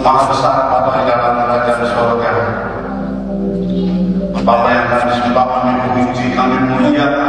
Maha besar Bapa di dalam kerajaan surga. Bapa yang kami sembah, kami puji, kami muliakan.